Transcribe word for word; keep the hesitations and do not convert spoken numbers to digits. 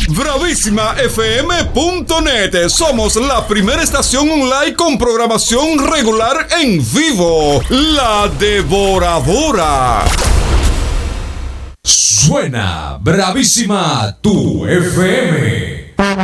bravísima f m punto net. Somos la primera estación online con programación regular en vivo. La Devoradora. Suena bravísima tu F M.